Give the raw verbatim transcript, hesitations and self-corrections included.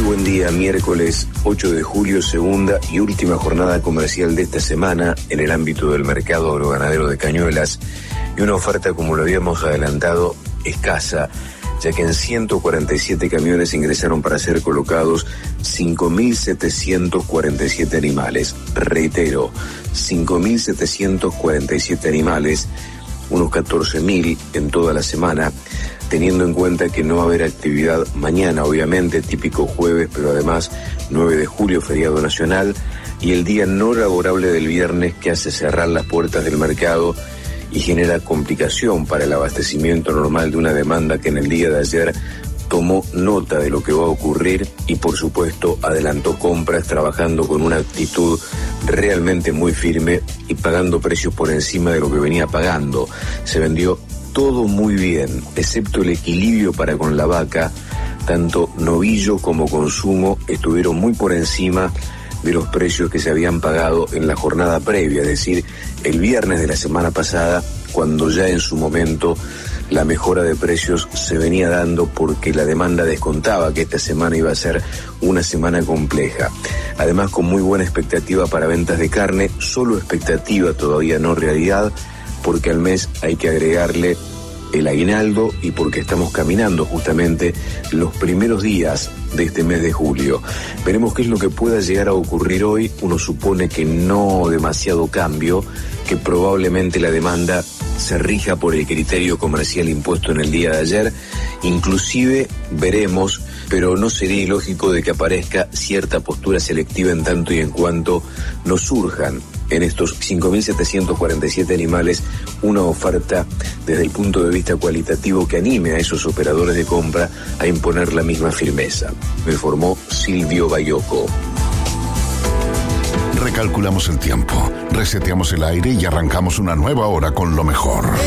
buen día. Miércoles ocho de julio, segunda y última jornada comercial de esta semana en el ámbito del mercado agroganadero de Cañuelas, y una oferta, como lo habíamos adelantado, escasa, ya que en ciento cuarenta y siete camiones ingresaron para ser colocados cinco mil setecientos cuarenta y siete animales. Reitero, cinco mil setecientos cuarenta y siete animales, unos catorce mil en toda la semana, teniendo en cuenta que no va a haber actividad mañana, obviamente, típico jueves, pero además nueve de julio, feriado nacional, y el día no laborable del viernes, que hace cerrar las puertas del mercado y genera complicación para el abastecimiento normal de una demanda que en el día de ayer tomó nota de lo que va a ocurrir y, por supuesto, adelantó compras, trabajando con una actitud realmente muy firme y pagando precios por encima de lo que venía pagando. Se vendió todo muy bien, excepto el equilibrio para con la vaca. Tanto novillo como consumo estuvieron muy por encima de los precios que se habían pagado en la jornada previa, es decir, el viernes de la semana pasada, cuando ya en su momento la mejora de precios se venía dando porque la demanda descontaba que esta semana iba a ser una semana compleja. Además, con muy buena expectativa para ventas de carne, solo expectativa, todavía no realidad, porque al mes hay que agregarle el aguinaldo y porque estamos caminando justamente los primeros días de este mes de julio. Veremos qué es lo que pueda llegar a ocurrir hoy. Uno supone que no demasiado cambio, que probablemente la demanda se rija por el criterio comercial impuesto en el día de ayer. Inclusive veremos, pero no sería ilógico de que aparezca cierta postura selectiva en tanto y en cuanto nos surjan en estos cinco mil setecientos cuarenta y siete animales una oferta desde el punto de vista cualitativo que anime a esos operadores de compra a imponer la misma firmeza. Me informó Silvio Bayoco. Recalculamos el tiempo, reseteamos el aire y arrancamos una nueva hora con lo mejor.